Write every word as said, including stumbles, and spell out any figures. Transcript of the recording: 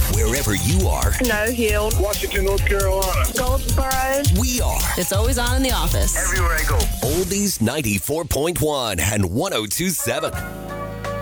Wherever you are, Snow Hill, Washington, North Carolina, Goldsboro. we are. It's always on in the office. everywhere I go. Oldies ninety-four point one and one oh two point seven.